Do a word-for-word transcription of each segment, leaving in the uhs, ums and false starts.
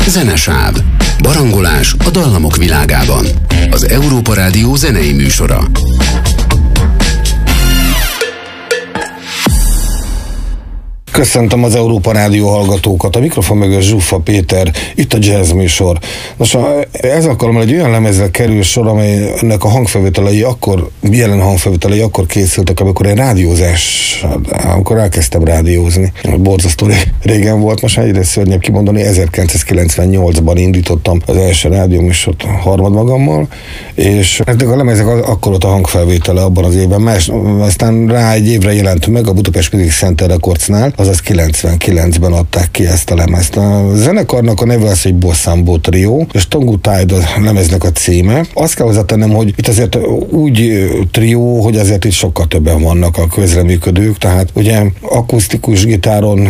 Zenesáv. Barangolás a dallamok világában. Az Európa Rádió zenei műsora. Köszöntöm az Európa Rádió hallgatókat, a mikrofon mögött Zsuffa Péter, itt a jazz műsor. Nos, ez alkalommal egy olyan lemezre kerül sor, amelynek a hangfelvételei akkor, jelen hangfelvételei akkor készültek, amikor én rádiózás, amikor elkezdtem rádiózni. Borzasztó régen volt, most egyre szörnyebb kimondani, ezerkilencszázkilencvennyolcban indítottam az első rádióműsort harmadmagammal, és ennek a lemezek akkor volt a hangfelvétele abban az évben, más, aztán rá egy évre jelent meg a Budapest Music Center Recordsnál, azaz kilencvenkilencben adták ki ezt a lemezt. A zenekarnak a neve az, hogy Bosszambó Trio, és Tongu Tide a lemeznek a címe. Azt kell hozzátennem, hogy itt azért úgy trió, hogy azért itt sokkal többen vannak a közreműködők, tehát ugye akusztikus gitáron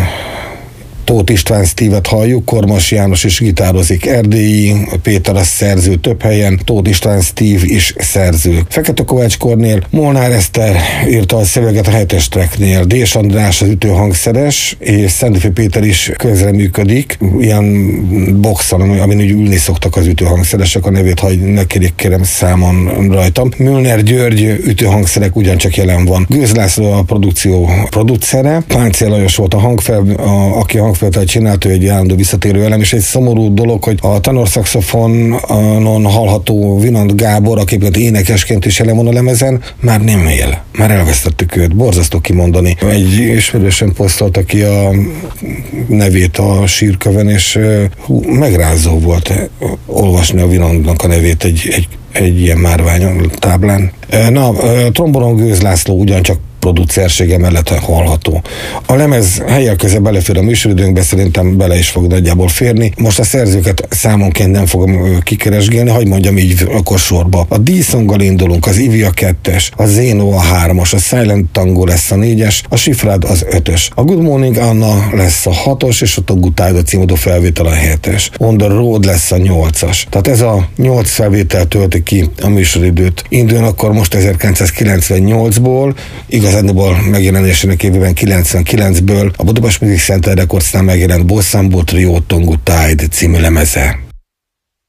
Tóth István Steve-et halljuk, Kormos János is gitározik, erdélyi Péter a szerző több helyen, Tóth István Steve is szerző. Fekete Kovács Kornél, Molnár Eszter írta a szöveget a hetes tracknél, Dés András az ütőhangszeres, és Szentfi Péter is közreműködik, ilyen boxon, amin úgy ülni szoktak az ütőhangszeresek, a nevét hagy, ne kérjék kérem számon rajtam. Mülner György ütőhangszerek ugyancsak jelen van. Gőz László a produkció producere, Páncél Lajos volt a hangfel, a, aki a hangfelvételt csinált, ő egy állandó visszatérő elem, és egy szomorú dolog, hogy a tenorszaxofonon hallható Vinant Gábor, aki énekesként is jelen van a lemezen, már nem él. Már elvesztettük őt. Borzasztó kimondani. Egy ismerősen posztolta ki a nevét a sírkövön, és hú, megrázó volt olvasni a Vinantnak a nevét egy, egy, egy ilyen márvány táblán. Na, trombonon Gőz László ugyancsak producersége mellett hallható. A lemez helyek köze belefér a műsoridőnkbe, szerintem bele is fog nagyjából férni. Most a szerzőket számonként nem fogom kikeresgélni, hagy mondjam így akkor sorba. A D-Songgal indulunk, az Ivy a kettes, a Zeno a hármas, a Silent Tango lesz a négyes, a Sifrád az ötös, a Good Morning Anna lesz a hatos, és a Tongu Tide a címadó felvétel a hetes. On the Road lesz a nyolcas. Tehát ez a nyolc felvétel tölti ki a műsoridőt. Induljon akkor most ezerkilencszázkilencvennyolcból, igazándiból megjelenésének évében kilencvenkilencből a Budapest Music Center Recordsnál megjelent Bosszambó Trio Tongu Tide című lemeze.